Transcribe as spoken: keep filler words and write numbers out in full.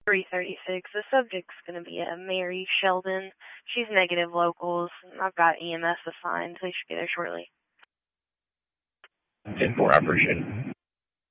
three thirty-six. The subject's going to be a Mary Sheldon. She's negative locals. I've got E M S assigned. They should be there shortly. ten four, I appreciate it.